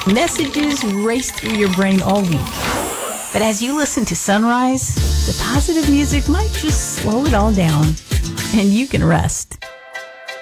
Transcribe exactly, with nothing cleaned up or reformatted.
Messages race through your brain all week. But as you listen to Sunrise, the positive music might just slow it all down, and you can rest.